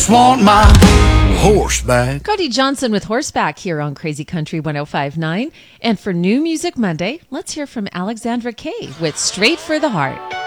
Want my horseback. Cody Johnson with Horseback here on Crazy Country 105.9. And for New Music Monday, let's hear from Alexandra Kay with Straight for the Heart.